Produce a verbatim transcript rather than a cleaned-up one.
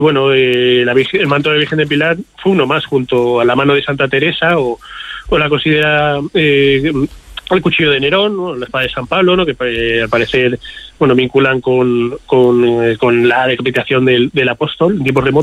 Bueno, eh, la Virgen, el manto de la Virgen del Pilar fue uno más, junto a la mano de Santa Teresa, o, o la considera eh, el cuchillo de Nerón, ¿no? La espada de San Pablo, ¿no? Que eh, al parecer, bueno, vinculan con, con, eh, con la decapitación del, del apóstol en tiempos remotos.